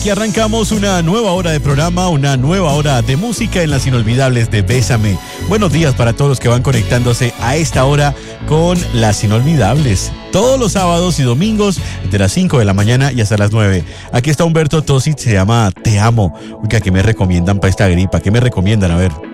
Y arrancamos una nueva hora de programa, una nueva hora de música en las inolvidables de Bésame. Buenos días para todos los que van conectándose a esta hora con las inolvidables. Todos los sábados y domingos de las 5 de la mañana y hasta las 9. Aquí está Humberto Tosi, se llama Te Amo. Oiga, ¿qué me recomiendan para esta gripa? ¿Qué me recomiendan? A ver.